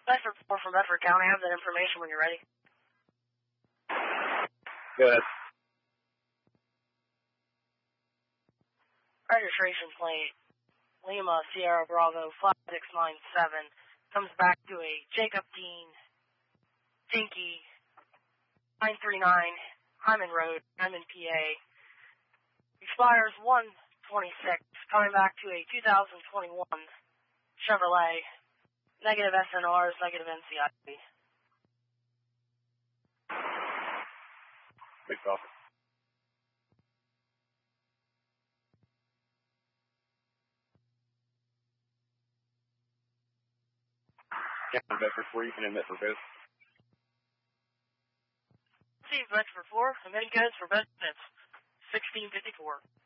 Bedford 4 from Bedford County. I have that information when you're ready. Good. Registration plate, Lima Sierra Bravo 5697, comes back to a Jacob Dean Dinky 939 Hyman Road, Hyman, PA. Expires 1/26, coming back to a 2021 Chevrolet, negative SNRs, negative NCIP. Big coffee. Captain Bedford 4, you can admit for both. Steve Bedford 4, emitting codes for Bedford 1654.